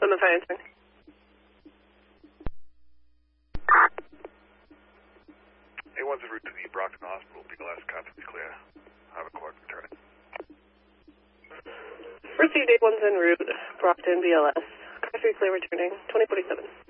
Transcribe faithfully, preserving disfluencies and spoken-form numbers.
on the phone, turn. A one's en route to the Brockton Hospital. B L S constantly clear. I have a court returning. Received A one's en route. Brockton, B L S. Car three clear returning. twenty forty-seven.